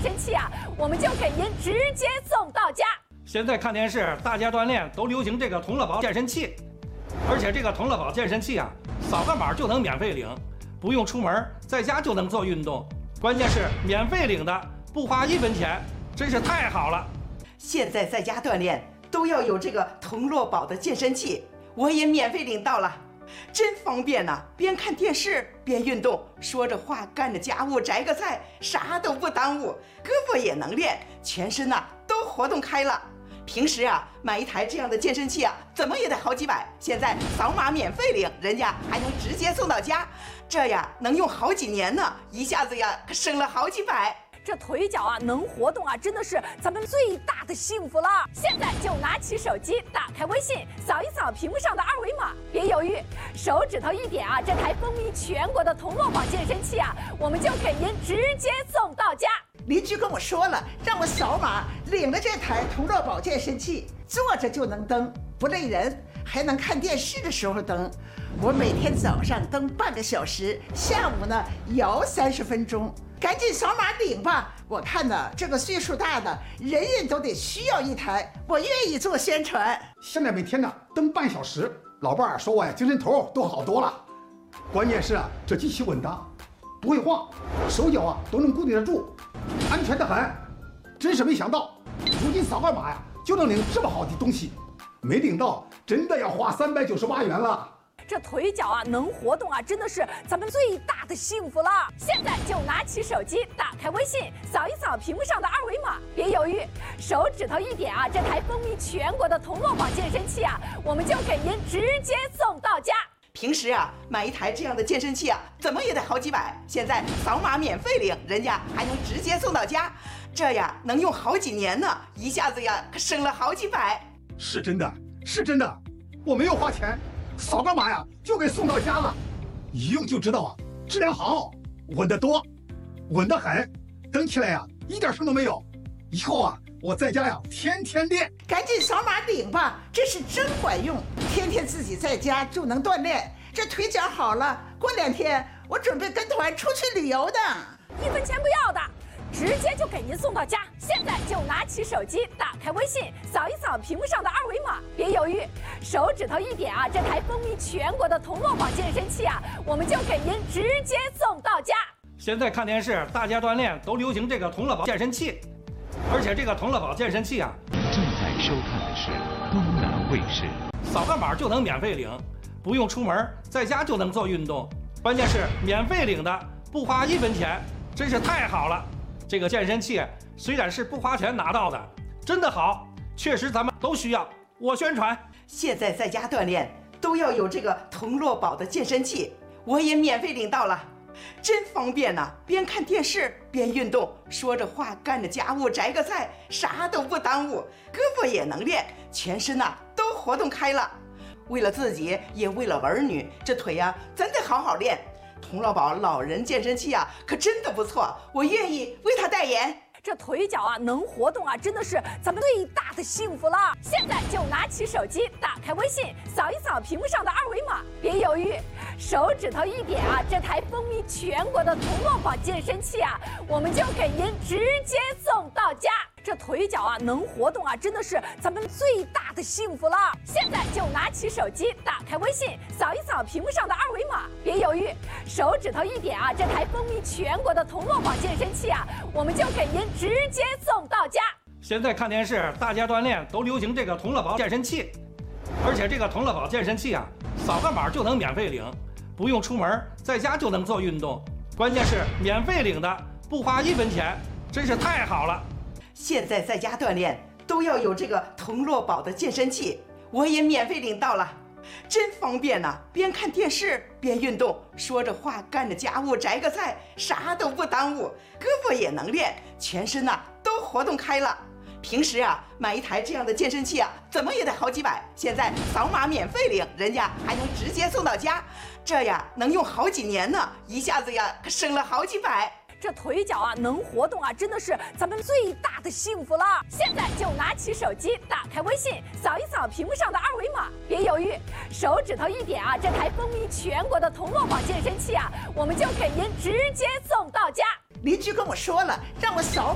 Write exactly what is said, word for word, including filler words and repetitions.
身器啊，我们就给您直接送到家。 现在看电视，大家锻炼都流行这个同乐宝健身器，而且这个同乐宝健身器啊，扫个码就能免费领，不用出门，在家就能做运动。关键是免费领的，不花一分钱，真是太好了。 现在在家锻炼都要有这个同乐宝的健身器，我也免费领到了。真方便呐、啊！边看电视边运动，说着话干着家务，摘个菜，啥都不耽误，胳膊也能练，全身呐、啊、都活动开了。平时啊买一台这样的健身器啊，怎么也得好几百，现在扫码免费领，人家还能直接送到家，这呀能用好几年呢，一下子呀可省了好几百。 这腿脚啊能活动啊，真的是咱们最大的幸福了。现在就拿起手机，打开微信，扫一扫屏幕上的二维码，别犹豫，手指头一点啊，这台风靡全国的同乐宝健身器啊，我们就给您直接送到家。 邻居跟我说了，让我扫码领了这台同乐宝健身器，坐着就能蹬，不累人，还能看电视的时候蹬。我每天早上蹬半个小时，下午呢摇三十分钟。赶紧扫码领吧！我看呢，这个岁数大的人人都得需要一台，我愿意做宣传。 现在每天呢蹬半小时，老伴儿说我呀精神头都好多了。关键是啊，这机器稳当，不会晃，手脚啊都能固定得住，安全得很。真是没想到，如今扫个码呀就能领这么好的东西，没领到真的要花三百九十八元了。 这腿脚啊能活动啊，真的是咱们最大的幸福了。现在就拿起手机，打开微信，扫一扫屏幕上的二维码，别犹豫，手指头一点啊，这台风靡全国的同乐宝健身器啊，我们就给您直接送到家。 平时啊买一台这样的健身器啊，怎么也得好几百，现在扫码免费领，人家还能直接送到家，这呀能用好几年呢，一下子呀可省了好几百。 是真的，是真的，我没有花钱。扫个码呀，就给送到家了，一用就知道啊，质量好，稳得多，稳得很，蹬起来呀一点声都没有。以后啊，我在家呀天天练。 赶紧扫码领吧，这是真管用，天天自己在家就能锻炼，这腿脚好了，过两天我准备跟团出去旅游的。 一分钱不要的，直接就给您送到家。现在就拿起手机，打开微信，扫一扫屏幕上的二维码，别犹豫，手指头一点啊，这台风靡全国的同乐宝健身器啊，我们就给您直接送到家。 现在看电视，大家锻炼都流行这个同乐宝健身器，而且这个同乐宝健身器啊， 正在收看的是东南卫视。 扫个码就能免费领，不用出门，在家就能做运动。关键是免费领的，不花一分钱，真是太好了。这个健身器虽然是不花钱拿到的，真的好，确实咱们都需要。我宣传， 现在在家锻炼都要有这个同乐宝的健身器，我也免费领到了，真方便呐、啊！边看电视边运动，说着话干着家务，摘个菜，啥都不耽误，胳膊也能练，全身呐、啊、都活动开了。为了自己，也为了儿女，这腿呀、啊、真得好好练。同乐宝老人健身器啊，可真的不错，我愿意为他代言。 这腿脚啊能活动啊，真的是咱们最大的幸福了。现在就拿起手机，打开微信，扫一扫屏幕上的二维码，别犹豫，手指头一点啊，这台风靡全国的同乐宝健身器啊，我们就给您直接送到家。这腿脚啊能活动啊，真的是咱们最大的幸福了。现在就拿起手机，打开微信，扫一扫屏幕上的二维码，别犹豫，手指头一点啊，这台风靡全国的同乐宝健身器啊，我们就给您直接送到家。 现在看电视，大家锻炼都流行这个同乐宝健身器，而且这个同乐宝健身器啊，扫个码就能免费领，不用出门，在家就能做运动。关键是免费领的，不花一分钱，真是太好了。 现在在家锻炼都要有这个同乐宝的健身器，我也免费领到了，真方便呐、啊！边看电视边运动，说着话干着家务，摘个菜，啥都不耽误，胳膊也能练，全身呐、啊、都活动开了。平时啊买一台这样的健身器啊，怎么也得好几百，现在扫码免费领，人家还能直接送到家，这呀能用好几年呢，一下子呀可省了好几百。 这腿脚啊能活动啊，真的是咱们最大的幸福了。现在就拿起手机，打开微信，扫一扫屏幕上的二维码，别犹豫，手指头一点啊，这台风靡全国的同乐宝健身器啊，我们就给您直接送到家。 邻居跟我说了，让我扫